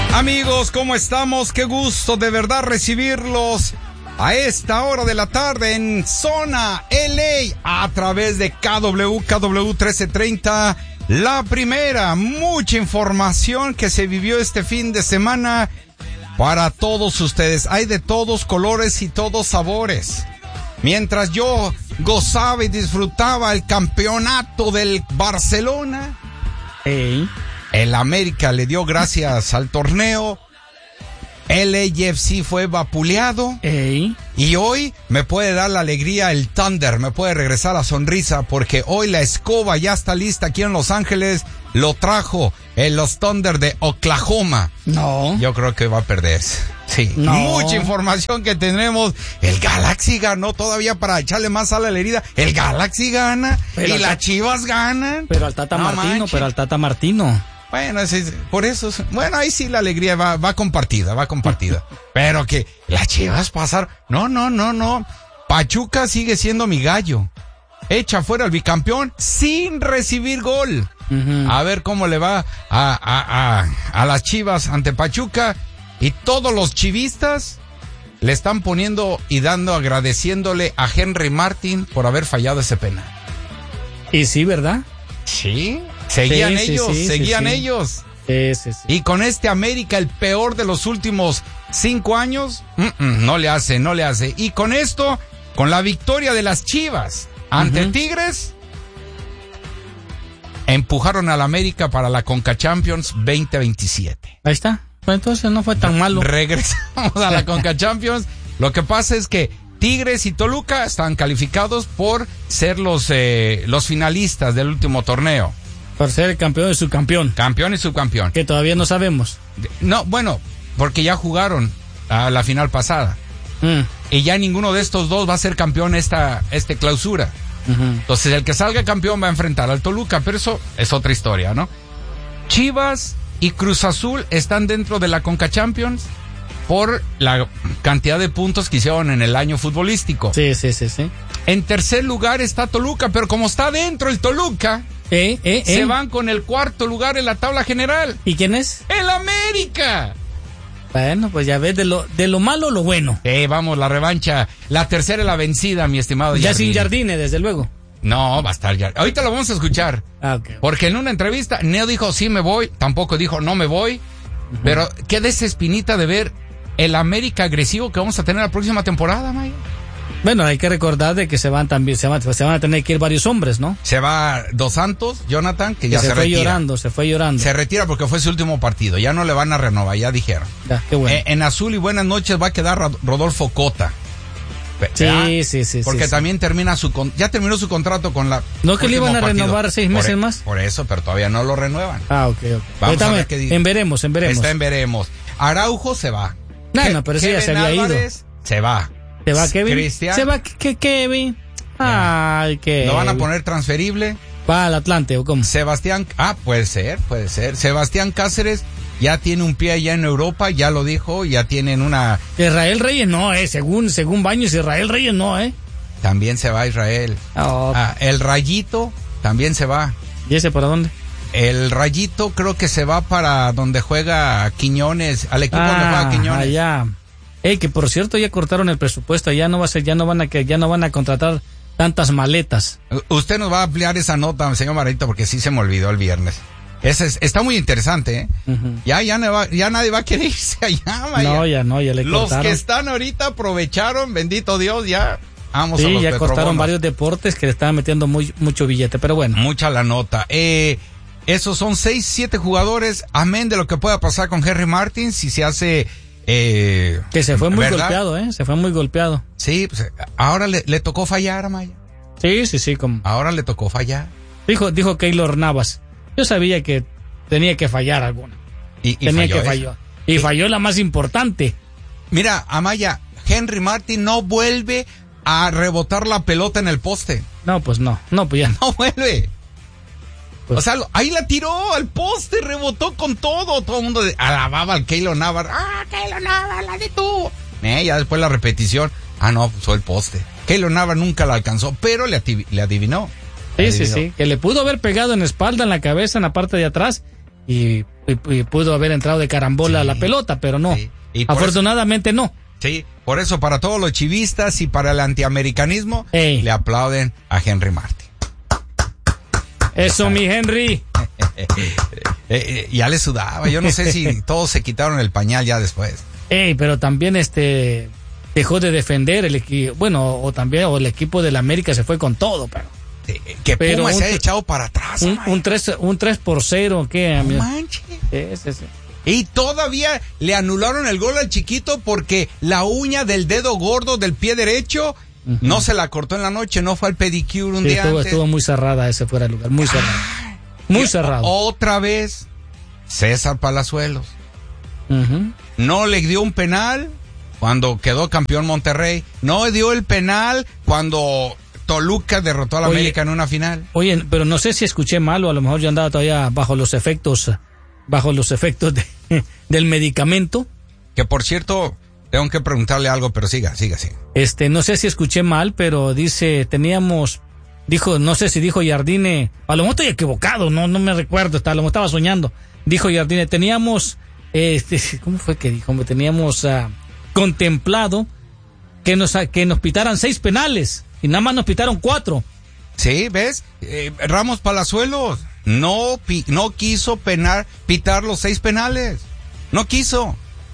Amigos, ¿cómo estamos? Qué gusto de verdad recibirlos a esta hora de la tarde en Zona LA a través de KW 1330. La primera, mucha información que se vivió este fin de semana para todos ustedes. Hay de todos colores y todos sabores. Mientras yo gozaba y disfrutaba el campeonato del Barcelona, el América le dio gracias al torneo. LAFC fue vapuleado. Y hoy me puede dar la alegría el Thunder, me puede regresar la sonrisa, porque hoy la escoba ya está lista aquí en Los Ángeles. Lo trajo en los Thunder de Oklahoma. No. Yo creo que va a perder. Sí. No. Mucha información que tenemos. El Galaxy ganó todavía para echarle más sal a la herida. El Galaxy gana. Pero y las Chivas ganan. Pero al Tata Martino. Bueno, por eso, bueno, ahí sí la alegría va compartida. Pero que las Chivas pasaron. No. Pachuca sigue siendo mi gallo. Echa fuera al bicampeón sin recibir gol. Uh-huh. A ver cómo le va a las Chivas ante Pachuca. Y todos los chivistas le están poniendo y agradeciéndole a Henry Martin por haber fallado ese penal. ¿Y sí, verdad? Sí. Seguían ellos. Sí. Y con este América, el peor de los últimos 5 años, no le hace. Y con esto, con la victoria de las Chivas ante Tigres, empujaron al América para la Conca Champions 2027. Ahí está. Pues entonces no fue tan malo. Regresamos a la Conca Champions. Lo que pasa es que Tigres y Toluca están calificados por ser los finalistas del último torneo. Por ser el campeón y subcampeón. Campeón y subcampeón. Que todavía no sabemos. No, bueno, porque ya jugaron a la final pasada. Y ya ninguno de estos dos va a ser campeón esta clausura. Entonces el que salga campeón va a enfrentar al Toluca, pero eso es otra historia, ¿no? Chivas y Cruz Azul están dentro de la Conca Champions por la cantidad de puntos que hicieron en el año futbolístico. Sí. En tercer lugar está Toluca, pero como está dentro el Toluca, se van con el cuarto lugar en la tabla general. ¿Y quién es? ¡El América! Bueno, pues ya ves, de lo malo lo bueno. Vamos, la revancha. La tercera es la vencida, mi estimado Ya Jardine. Sin Jardine, desde luego. No, va a estar ya. Ahorita lo vamos a escuchar. Okay. Porque en una entrevista, Neo dijo, sí me voy. Tampoco dijo, no me voy. Pero queda esa espinita de ver el América agresivo que vamos a tener la próxima temporada, Maya. Bueno, hay que recordar de que se van a tener que ir varios hombres, ¿no? Se va Dos Santos, Jonathan, que ya se retira. Se fue llorando. Se retira porque fue su último partido. Ya no le van a renovar, ya dijeron. Ya, qué bueno. En azul y buenas noches va a quedar Rodolfo Cota. Sí. Porque también ya terminó su contrato con la. No que le iban a renovar 6 meses más. Por eso, pero todavía no lo renuevan. Ok. Vamos a ver qué dice. En veremos. Está en veremos. Araujo se va. No, pero ese ya se había ido. Se va. ¿Se va Kevin? Cristian. ¿Se va Kevin? Ay, Kevin. ¿Lo van a poner transferible? ¿Va al Atlante o cómo? Sebastián. Puede ser. Sebastián Cáceres ya tiene un pie allá en Europa, ya lo dijo, ya tienen una. Israel Reyes no, según Baños, Israel Reyes no, También se va Israel. El Rayito también se va. ¿Y ese para dónde? El Rayito creo que se va para donde juega Quiñones, al equipo donde juega Quiñones. Allá. Que por cierto ya cortaron el presupuesto, ya no van a contratar tantas maletas. Usted nos va a ampliar esa nota, señor Marito, porque sí se me olvidó el viernes. Está muy interesante, Ya nadie va a querer irse allá, Maya. No, ya le cortaron. Los que están ahorita aprovecharon, bendito Dios, ya vamos a los ya petrobonos. cortaron varios deportes que le estaban metiendo mucho billete, pero bueno. Mucha la nota. Esos son 6, 7 jugadores, amén de lo que pueda pasar con Henry Martin, si se hace. Que se fue muy golpeado, se fue muy golpeado. Sí, pues ahora le tocó fallar a Maya. Sí, como. Ahora le tocó fallar. Dijo Keylor Navas. Yo sabía que tenía que fallar alguna. Y falló. Y falló la más importante. Mira, Amaya, Henry Martin no vuelve a rebotar la pelota en el poste. No, pues no. No, pues ya. No vuelve. Pues, o sea, ahí la tiró al poste, rebotó con todo. Todo el mundo alababa al Keylor Navas. Keylor Navas, la detuvo. Ya después la repetición. No, usó el poste. Keylor Navas nunca la alcanzó, pero le adivinó. Sí. Que le pudo haber pegado en la espalda, en la cabeza, en la parte de atrás. y pudo haber entrado de carambola a la pelota, pero no. Sí. Y afortunadamente no. Sí, por eso para todos los chivistas y para el antiamericanismo le aplauden a Henry Martin. Eso, mi Henry. Ya le sudaba, yo no sé si todos se quitaron el pañal ya después. Pero también dejó de defender el equipo, o el equipo del América se fue con todo, pero Pumas se ha echado para atrás. Un 3-0, ¿qué? No manches. Y todavía le anularon el gol al chiquito porque la uña del dedo gordo del pie derecho no se la cortó en la noche, no fue al pedicure un día antes. Estuvo muy cerrada ese fuera de lugar, muy cerrado. Muy cerrado. Otra vez, César Palazuelos. No le dio un penal cuando quedó campeón Monterrey. No dio el penal cuando Toluca derrotó a la América en una final. Oye, pero no sé si escuché mal o a lo mejor yo andaba todavía bajo los efectos del medicamento. Que por cierto, tengo que preguntarle algo, pero siga. No sé si escuché mal, pero no sé si dijo Jardine, a lo mejor estoy equivocado, no me recuerdo, a lo mejor estaba soñando. Dijo Jardine, teníamos, ¿cómo fue que dijo? Teníamos contemplado que nos pitaran 6 penales y nada más nos pitaron 4. Sí, ¿ves? Ramos Palazuelos no quiso pitar los 6 penales. No quiso.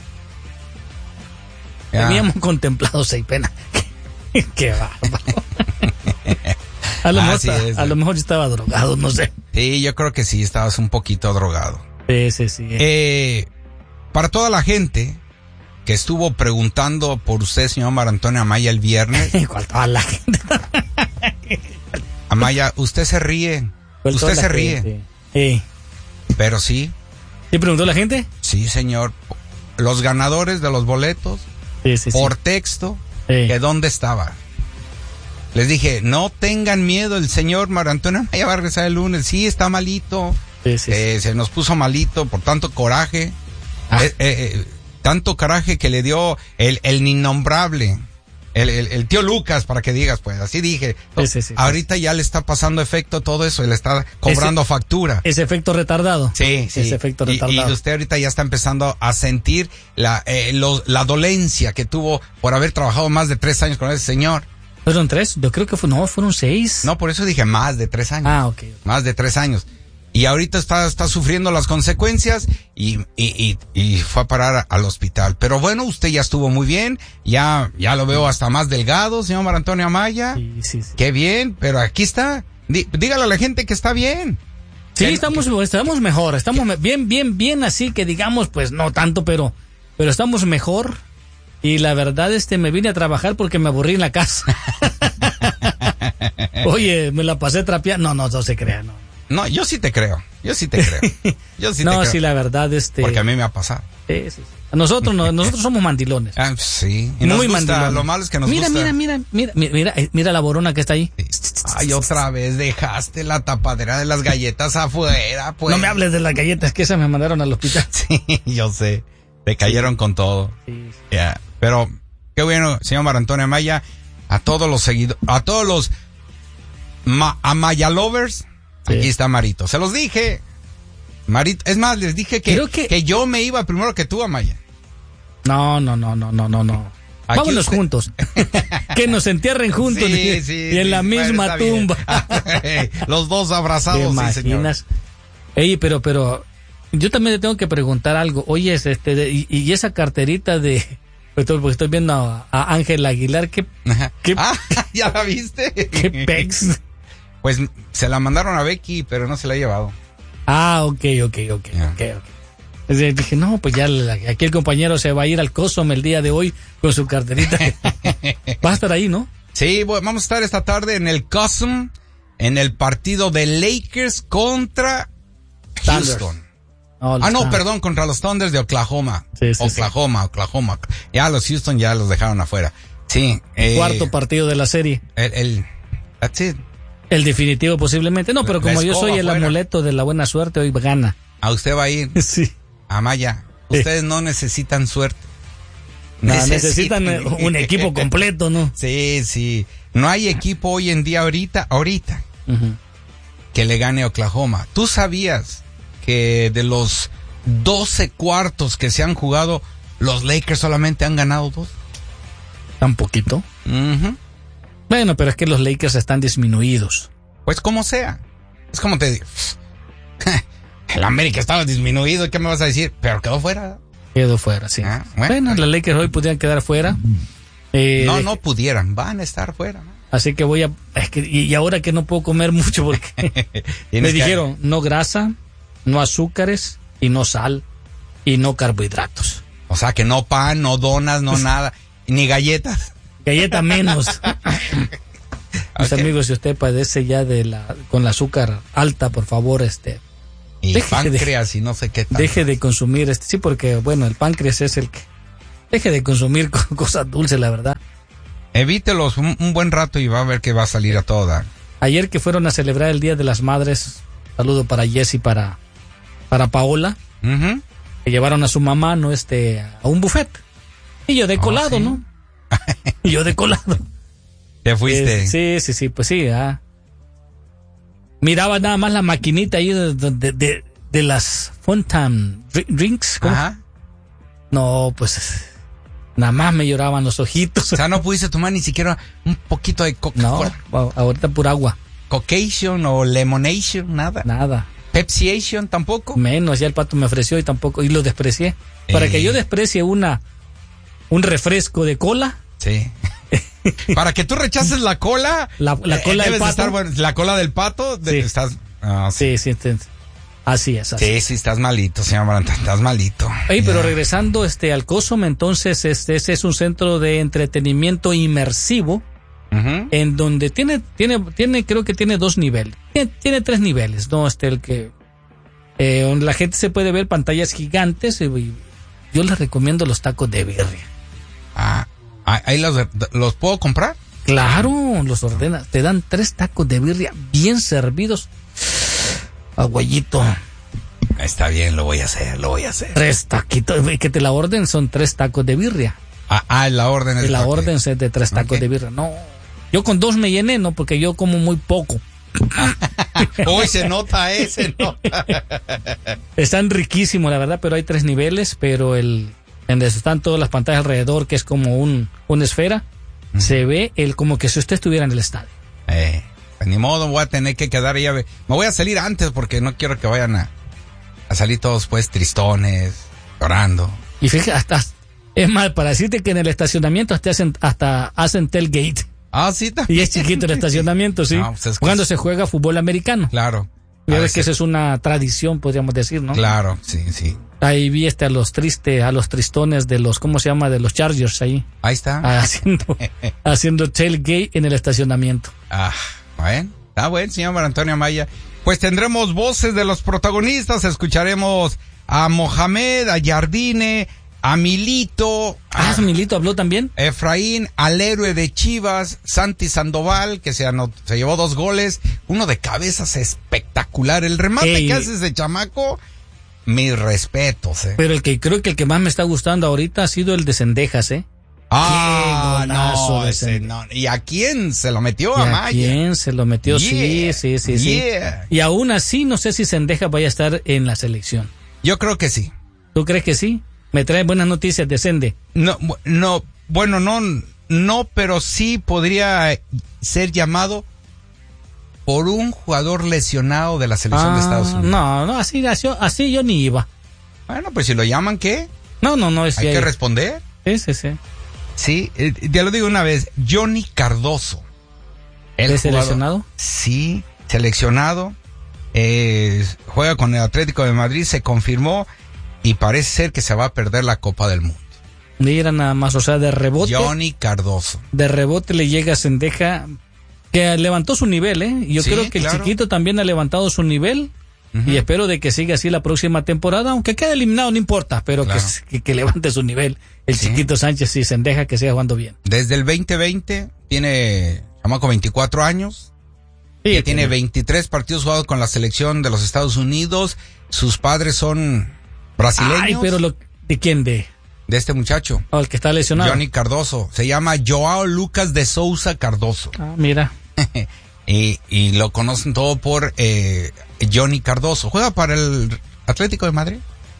Teníamos contemplado 6 penales. Qué bárbaro. A lo mejor estaba drogado, no sé. Sí, yo creo que sí, estabas un poquito drogado. Sí. Para toda la gente que estuvo preguntando por usted, señor Omar Antonio Amaya, el viernes. ¿Cuál toda la gente? Amaya, usted se ríe. Usted se ríe. Sí. Pero sí. ¿Sí preguntó la gente? Sí, señor. Los ganadores de los boletos, por texto, que dónde estaba. Les dije, no tengan miedo, el señor Omar Antonio Amaya va a regresar el lunes. Sí, está malito. Se nos puso malito por tanto coraje. Tanto coraje que le dio el innombrable. El tío Lucas, para que digas, pues, así dije. Ahorita ya le está pasando efecto todo eso, le está cobrando factura. Ese efecto retardado. Sí. Ese efecto retardado. Y usted ahorita ya está empezando a sentir la dolencia que tuvo por haber trabajado más de 3 años con ese señor. ¿Fueron 3? Yo creo que fueron 6. No, por eso dije más de 3 años. Ok. Más de 3 años. Y ahorita está sufriendo las consecuencias y fue a parar al hospital. Pero bueno, usted ya estuvo muy bien, ya lo veo hasta más delgado, señor Omar Antonio Amaya. Sí. Qué bien, pero aquí está. Dígale a la gente que está bien. Sí, estamos mejor, estamos bien, así que digamos, pues no tanto, pero estamos mejor. Y la verdad, me vine a trabajar porque me aburrí en la casa. Oye, me la pasé trapeando. No se crea, no. No, yo sí te creo. Sí, la verdad, porque a mí me ha pasado. Sí. Nosotros somos mandilones. Sí. Y muy mandilones. Lo malo es que nos gusta. Mira la borona que está ahí. Ay, otra vez dejaste la tapadera de las galletas afuera, pues. No me hables de las galletas, que esas me mandaron al hospital. Sí, yo sé. Te cayeron con todo. Sí. Yeah. Pero, qué bueno, señor Omar Antonio Amaya, a todos los seguidores, a todos los Amaya lovers. Sí. Aquí está Marito. Se los dije. Marito, es más, les dije que yo me iba primero que tú, Amaya. No. Vámonos juntos. Que nos entierren juntos. Sí, y en la misma tumba. Los dos abrazados. ¿Te imaginas? Ey, pero yo también te tengo que preguntar algo. Oye, y esa carterita de... Porque estoy viendo a Ángel Aguilar. ¿Qué ¿ya la viste? ¿Qué pex? Pues se la mandaron a Becky, pero no se la ha llevado. Ok. Dije, no, pues ya aquí el compañero se va a ir al Cosome el día de hoy con su carterita. Va a estar ahí, ¿no? Sí, vamos a estar esta tarde en el Cosome, en el partido de Lakers contra Houston. Perdón, contra los Thunders de Oklahoma. Sí. Oklahoma. Ya los Houston ya los dejaron afuera. Sí. Cuarto partido de la serie. That's it. El definitivo posiblemente. No, pero como yo soy el amuleto de la buena suerte, hoy gana. ¿A usted va a ir? Sí. Amaya, ustedes no necesitan suerte. Necesitan un equipo completo, ¿no? Sí. No hay equipo hoy en día ahorita, que le gane a Oklahoma. ¿Tú sabías que de los 12 cuartos que se han jugado, los Lakers solamente han ganado 2. ¿Tan poquito? Uh-huh. Bueno, pero es que los Lakers están disminuidos. Pues como sea. Es como te digo. El América estaba disminuido, ¿qué me vas a decir? Pero quedó fuera. Quedó fuera, sí. Bueno, los Lakers hoy podrían quedar fuera. No pudieran, van a estar fuera, ¿no? Así que y ahora que no puedo comer mucho porque me dijeron no grasa, no azúcares y no sal y no carbohidratos. O sea que no pan, no donas, no nada, ni galletas. Galleta menos. Mis amigos, si usted padece ya con la azúcar alta, por favor, y páncreas y no sé qué tal. Deje de consumir sí, porque bueno, el páncreas es el que deje de consumir cosas dulces, la verdad. Evítelos un buen rato y va a ver que va a salir a toda. Ayer que fueron a celebrar el Día de las Madres, saludo para Jessy, para Paola, uh-huh. que llevaron a su mamá, a un buffet. Y yo de colado, ¿sí? ¿no? Y yo de colado. ¿Te fuiste? Sí, pues sí. Miraba nada más la maquinita ahí de las Fontan Drinks. ¿Cómo? Ajá. No, pues nada más me lloraban los ojitos. O sea, no pudiste tomar ni siquiera un poquito de Coca-Cola. No, ahorita pura agua. Cocation o Lemonation, nada. Nada. Pepsiation tampoco. Menos, ya el Pato me ofreció y lo desprecié. Para que yo desprecie un refresco de cola. Sí. Para que tú rechaces la cola. La cola del Pato. La cola del Pato. Sí. Estás. Sí. Así es. Sí, estás malito, señor Barantán, estás malito. Pero regresando al Cosmo, entonces ese es un centro de entretenimiento inmersivo, uh-huh. En donde tiene creo que tiene 2 niveles. Tiene 3 niveles, ¿no? El que donde la gente se puede ver pantallas gigantes y yo les recomiendo los tacos de birria. ¿Ahí los puedo comprar? Claro, los ordenas. Te dan 3 tacos de birria bien servidos. Aguayito. Está bien, lo voy a hacer. 3 taquitos, que te la orden son 3 tacos de birria. La orden es la orden es de 3 tacos de birria. No, yo con 2 me llené, no, porque yo como muy poco. Hoy se nota. Están riquísimos, la verdad, pero hay 3 niveles, pero en donde están todas las pantallas alrededor, que es como una esfera, uh-huh. Se ve como que si usted estuviera en el estadio. Ni modo, voy a tener que quedar ahí. Me voy a salir antes porque no quiero que vayan a salir todos pues tristones, llorando. Y fíjate, es mal para decirte que en el estacionamiento hasta hacen tailgate. Sí, también. Y es chiquito el estacionamiento, sí. No, pues cuando se juega fútbol americano. Claro. Ya ves que esa es una tradición, podríamos decir, ¿no? Claro, sí. Ahí vi a los tristones de los, ¿cómo se llama? De los Chargers ahí. Ahí está. Haciendo tailgate en el estacionamiento. Bueno, está bueno, señor María Antonio Amaya. Pues tendremos voces de los protagonistas, escucharemos a Mohamed, a Jardine, a Milito. ¿Milito habló también? Efraín, al héroe de Chivas, Santi Sandoval, que se llevó 2 goles, uno de cabezas espectacular. El remate que hace ese chamaco, mis respetos. Pero creo que el que más me está gustando ahorita ha sido el de Cendejas, no, ese no. ¿Y a quién se lo metió? A Maya. ¿A quién se lo metió? Yeah, sí. Yeah. Y aún así, no sé si Cendejas vaya a estar en la selección. Yo creo que sí. ¿Tú crees que sí? Me trae buenas noticias de Cende. No, pero sí podría ser llamado por un jugador lesionado de la selección de Estados Unidos. No, así yo ni iba. Bueno, pues si lo llaman, ¿qué? No, hay que responder. Sí. Sí, ya lo digo una vez, Johnny Cardoso. ¿Es seleccionado? Sí, seleccionado. Juega con el Atlético de Madrid, se confirmó y parece ser que se va a perder la Copa del Mundo. Mira nada más, o sea, de rebote. Johnny Cardoso. De rebote le llega a Cendeja, que levantó su nivel, Y yo creo que el chiquito también ha levantado su nivel. Uh-huh. Y espero de que siga así la próxima temporada, aunque quede eliminado no importa, pero claro. que levante su nivel el chiquito Sánchez y Cendeja, que siga jugando bien. Desde el 2020 tiene chamaco 24 años, que tiene 23 partidos jugados con la selección de los Estados Unidos, sus padres son brasileños. Pero ¿de quién? De este muchacho. El que está lesionado. Johnny Cardoso, se llama Joao Lucas de Souza Cardoso. Mira. y lo conocen todo por Johnny Cardoso. Juega para el Atlético de Madrid.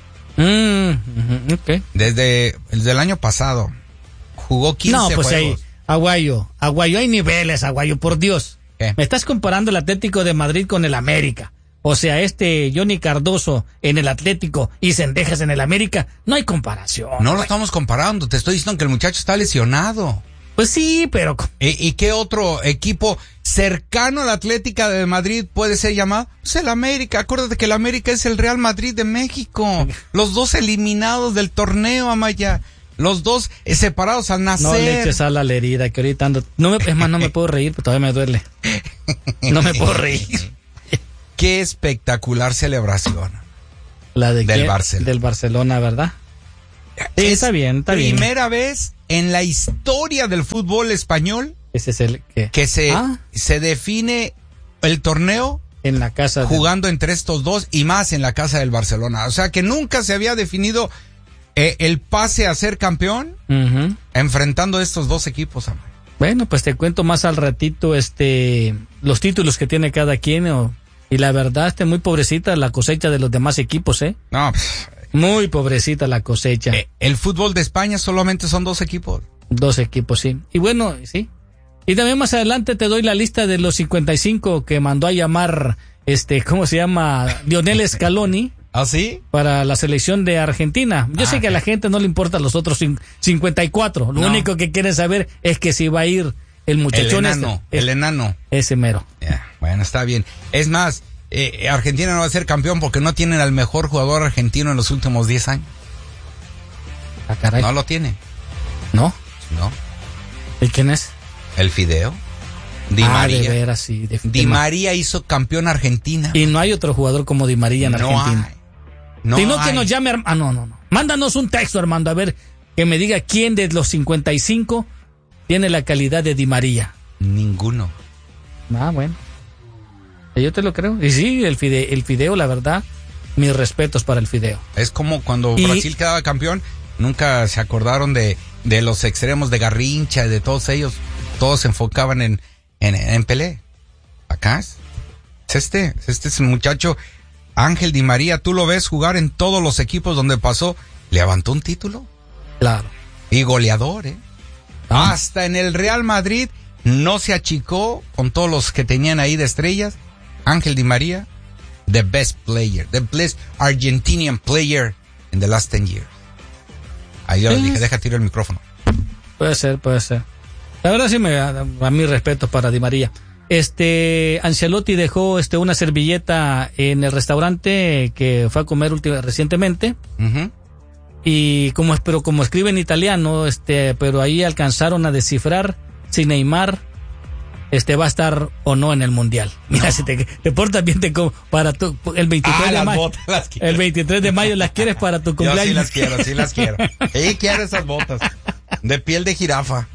Okay. Desde el año pasado. Jugó 15 no, pues juegos. ahí, Aguayo, hay niveles, Aguayo, por Dios. ¿Qué? Me estás comparando el Atlético de Madrid con el América. O sea, Johnny Cardoso en el Atlético y Cendejas en el América, no hay comparación. No lo estamos comparando, te estoy diciendo que el muchacho está lesionado. Pues sí, pero... ¿Y qué otro equipo cercano al Atlético de Madrid puede ser llamado? Pues el América. Acuérdate que el América es el Real Madrid de México. Los dos eliminados del torneo, Amaya. Los dos separados al nacer. No le eches sal a la herida, que ahorita ando... Es más, no me puedo reír, pero todavía me duele. No me puedo reír. Qué espectacular celebración. La de del Barcelona. Del Barcelona, ¿verdad? Sí, está bien. Primera vez en la historia del fútbol español ese es el que se define el torneo en la casa jugando entre estos dos y más en la casa del Barcelona. O sea que nunca se había definido el pase a ser campeón enfrentando estos dos equipos. Bueno, pues te cuento más al ratito los títulos que tiene cada quien. Y la verdad, muy pobrecita la cosecha de los demás equipos, No, muy pobrecita la cosecha. El fútbol de España solamente son 2 equipos. 2 equipos, sí. Y bueno, sí. Y también más adelante te doy la lista de los 55 que mandó a llamar, ¿cómo se llama? Lionel Scaloni. ¿Ah, sí? Para la selección de Argentina. Yo sé que a la gente no le importan los otros 54. Lo único que quieren saber es que si va a ir el muchachón. El enano. Ese mero. Bueno, está bien. Es más, Argentina no va a ser campeón porque no tienen al mejor jugador argentino en los últimos 10 años. Ah, caray. No lo tiene. ¿No? No. ¿Y quién es? El Fideo. Di María. De veras, sí. Di María hizo campeón Argentina. Y no hay otro jugador como Di María en Argentina. Sino que nos llame... no. Mándanos un texto, Armando, a ver, que me diga quién de los 55 tiene la calidad de Di María. Ninguno. Bueno. Yo te lo creo. Y sí, el Fideo, la verdad, mis respetos para el Fideo. Es como cuando Brasil quedaba campeón, nunca se acordaron de los extremos de Garrincha, de todos ellos. Todos se enfocaban en Pelé. Acá es este es el muchacho Ángel Di María. Tú lo ves jugar en todos los equipos donde pasó. Levantó un título. Claro. Y goleador, Hasta en el Real Madrid no se achicó con todos los que tenían ahí de estrellas. Ángel Di María, the best Argentinian player in the last 10 years. Ahí yo le dije, deja tirar el micrófono. Puede ser. La verdad sí a mi respeto para Di María. Ancelotti dejó una servilleta en el restaurante que fue a comer recientemente. Y como escribe en italiano, pero ahí alcanzaron a descifrar si Neymar va a estar o no en el Mundial. Mira, si te portas bien, para el 23 de mayo. El 23 de mayo las quieres para tu cumpleaños. Yo sí las quiero. Sí, quiero esas botas. De piel de jirafa.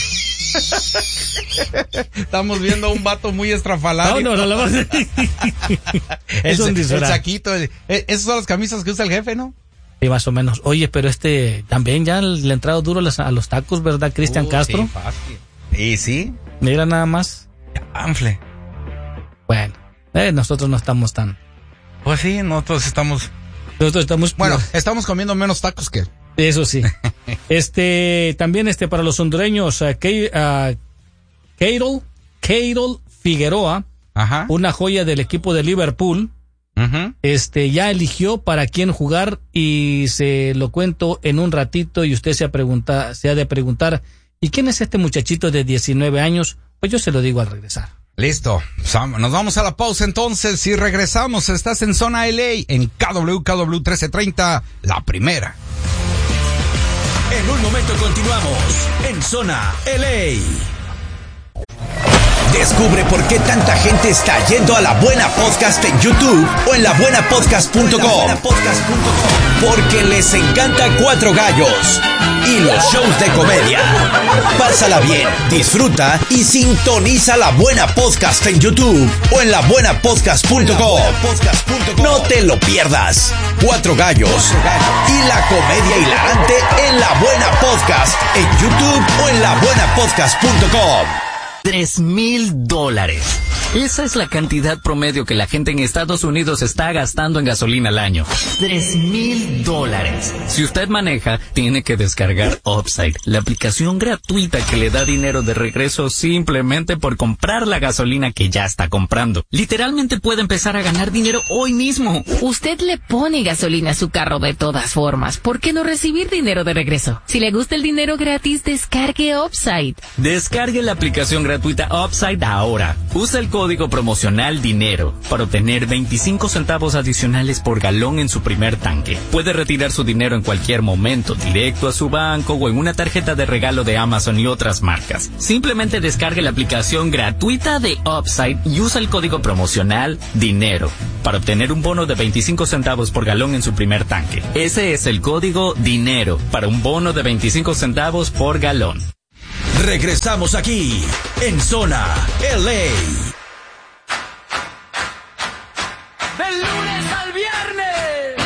Estamos viendo a un vato muy estrafalario. No. Es un disfraz. El saquito. Esas son las camisas que usa el jefe, ¿no? Sí, más o menos. Oye, pero también ya le ha entrado duro a los tacos, ¿verdad, Cristian Castro? Sí, fácil. ¿Y sí? Mira nada más. Anfle. Bueno, nosotros no estamos tan... Pues sí, nosotros estamos... Bueno, estamos comiendo menos tacos que... Eso sí. También para los hondureños, Keirol Figueroa, una joya del equipo de Liverpool, ya eligió para quién jugar y se lo cuento en un ratito y usted se ha de preguntar, ¿y quién es este muchachito de 19 años? Pues yo se lo digo al regresar. Listo, nos vamos a la pausa entonces y regresamos. Estás en Zona LA en KW 1330, la primera. En un momento continuamos en Zona LA. Descubre por qué tanta gente está yendo a La Buena Podcast en YouTube o en labuenapodcast.com. Porque les encanta Cuatro Gallos y los shows de comedia. Pásala bien, disfruta y sintoniza La Buena Podcast en YouTube o en labuenapodcast.com. No te lo pierdas. Cuatro Gallos y la comedia hilarante en La Buena Podcast en YouTube o en labuenapodcast.com. $3,000. Esa es la cantidad promedio que la gente en Estados Unidos está gastando en gasolina al año. $3,000. Si usted maneja, tiene que descargar Upside, la aplicación gratuita que le da dinero de regreso simplemente por comprar la gasolina que ya está comprando. Literalmente puede empezar a ganar dinero hoy mismo. Usted le pone gasolina a su carro de todas formas. ¿Por qué no recibir dinero de regreso? Si le gusta el dinero gratis, descargue Upside. Descargue la aplicación gratuita Upside ahora. Usa el código promocional DINERO para obtener 25 centavos adicionales por galón en su primer tanque. Puede retirar su dinero en cualquier momento, directo a su banco o en una tarjeta de regalo de Amazon y otras marcas. Simplemente descargue la aplicación gratuita de Upside y usa el código promocional DINERO para obtener un bono de 25 centavos por galón en su primer tanque. Ese es el código DINERO para un bono de 25 centavos por galón. Regresamos aquí en Zona LA.